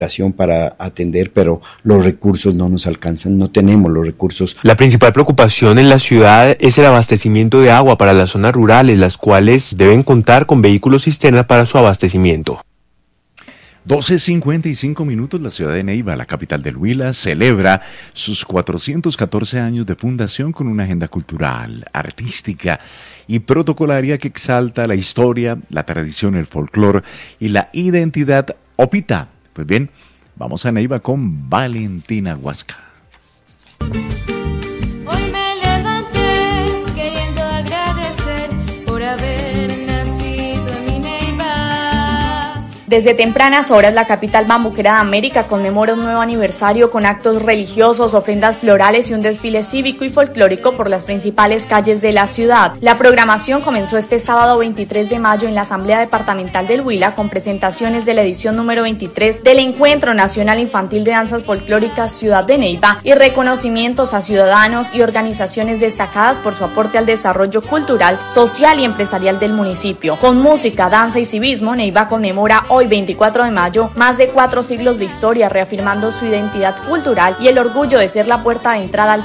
para atender, pero los recursos no nos alcanzan, no tenemos los recursos. La principal preocupación en la ciudad es el abastecimiento de agua para las zonas rurales, las cuales deben contar con vehículos cisterna para su abastecimiento. 12:55, la ciudad de Neiva, la capital del Huila, celebra sus 414 años de fundación con una agenda cultural, artística y protocolaria que exalta la historia, la tradición, el folclore y la identidad opita. Pues bien, vamos a Neiva con Valentina Huasca. Hoy me levanté queriendo agradecer por haber nacido en mi Neiva. Desde tempranas horas, la capital bambuquera de América conmemora un nuevo aniversario con actos religiosos, ofrendas florales y un desfile cívico y folclórico por las principales calles de la ciudad. La programación comenzó este sábado 23 de mayo en la Asamblea Departamental del Huila con presentaciones de la edición número 23 del Encuentro Nacional Infantil de Danzas Folclóricas Ciudad de Neiva y reconocimientos a ciudadanos y organizaciones destacadas por su aporte al desarrollo cultural, social y empresarial del municipio. Con música, danza y civismo, Neiva conmemora hoy 24 de mayo más de 4 siglos de historia, reafirmando su identidad cultural y el orgullo de ser la puerta de entrada al